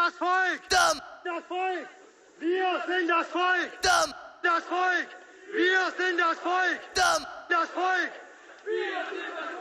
das Volk! Damm! Das Volk! Wir sind das Volk! Damm! Das Volk! Wir sind das Volk! Damm! Das Volk! Wir sind das Volk!